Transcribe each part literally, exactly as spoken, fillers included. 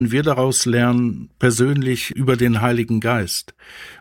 wir daraus lernen, persönlich über den Heiligen Geist?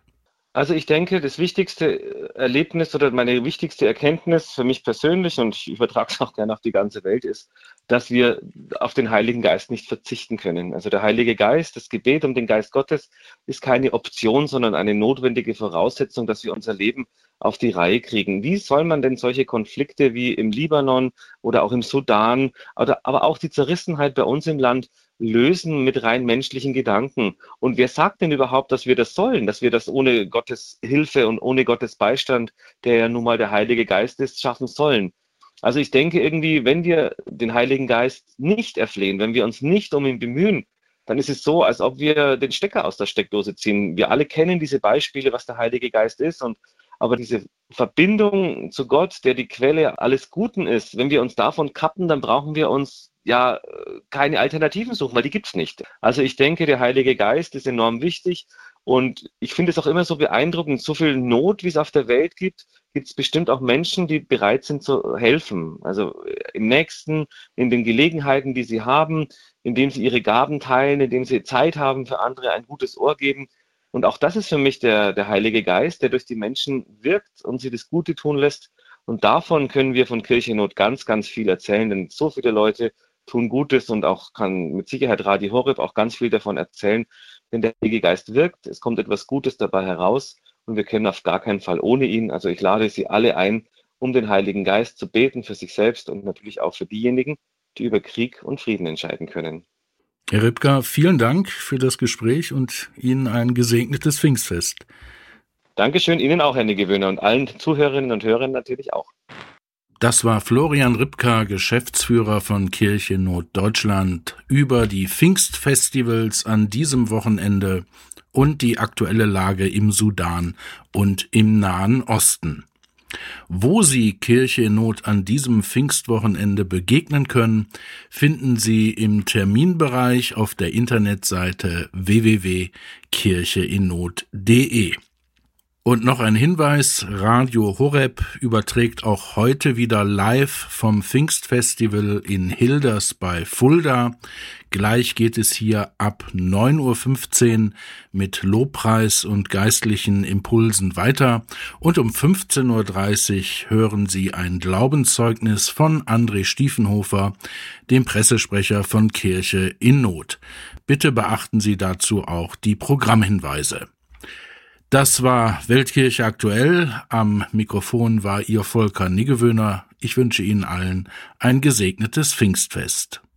Also ich denke, das wichtigste Erlebnis oder meine wichtigste Erkenntnis für mich persönlich, und ich übertrage es auch gerne auf die ganze Welt, ist, dass wir auf den Heiligen Geist nicht verzichten können. Also der Heilige Geist, das Gebet um den Geist Gottes ist keine Option, sondern eine notwendige Voraussetzung, dass wir unser Leben auf die Reihe kriegen. Wie soll man denn solche Konflikte wie im Libanon oder auch im Sudan, oder, aber auch die Zerrissenheit bei uns im Land lösen mit rein menschlichen Gedanken? Und wer sagt denn überhaupt, dass wir das sollen, dass wir das ohne Gottes Hilfe und ohne Gottes Beistand, der ja nun mal der Heilige Geist ist, schaffen sollen? Also ich denke irgendwie, wenn wir den Heiligen Geist nicht erflehen, wenn wir uns nicht um ihn bemühen, dann ist es so, als ob wir den Stecker aus der Steckdose ziehen. Wir alle kennen diese Beispiele, was der Heilige Geist ist, und aber diese Verbindung zu Gott, der die Quelle alles Guten ist, wenn wir uns davon kappen, dann brauchen wir uns ja keine Alternativen suchen, weil die gibt's nicht. Also ich denke, der Heilige Geist ist enorm wichtig, und ich finde es auch immer so beeindruckend, so viel Not, wie es auf der Welt gibt, gibt es bestimmt auch Menschen, die bereit sind zu helfen. Also im Nächsten, in den Gelegenheiten, die sie haben, indem sie ihre Gaben teilen, indem sie Zeit haben für andere, ein gutes Ohr geben. Und auch das ist für mich der, der Heilige Geist, der durch die Menschen wirkt und sie das Gute tun lässt. Und davon können wir von Kirche in Not ganz, ganz viel erzählen, denn so viele Leute tun Gutes, und auch kann mit Sicherheit Radio Horeb auch ganz viel davon erzählen, wenn der Heilige Geist wirkt. Es kommt etwas Gutes dabei heraus, und wir können auf gar keinen Fall ohne ihn. Also ich lade Sie alle ein, um den Heiligen Geist zu beten für sich selbst und natürlich auch für diejenigen, die über Krieg und Frieden entscheiden können. Herr Ripka, vielen Dank für das Gespräch und Ihnen ein gesegnetes Pfingstfest. Dankeschön, Ihnen auch, Herr Niggewöhner, und allen Zuhörerinnen und Hörern natürlich auch. Das war Florian Ripka, Geschäftsführer von Kirche Not Deutschland, über die Pfingstfestivals an diesem Wochenende und die aktuelle Lage im Sudan und im Nahen Osten. Wo Sie Kirche in Not an diesem Pfingstwochenende begegnen können, finden Sie im Terminbereich auf der Internetseite w w w punkt kircheinnot punkt de. Und noch ein Hinweis, Radio Horeb überträgt auch heute wieder live vom Pfingstfestival in Hilders bei Fulda. Gleich geht es hier ab neun Uhr fünfzehn mit Lobpreis und geistlichen Impulsen weiter. Und um fünfzehn Uhr dreißig hören Sie ein Glaubenszeugnis von André Stiefenhofer, dem Pressesprecher von Kirche in Not. Bitte beachten Sie dazu auch die Programmhinweise. Das war Weltkirche aktuell. Am Mikrofon war Ihr Volker Niggewöhner. Ich wünsche Ihnen allen ein gesegnetes Pfingstfest.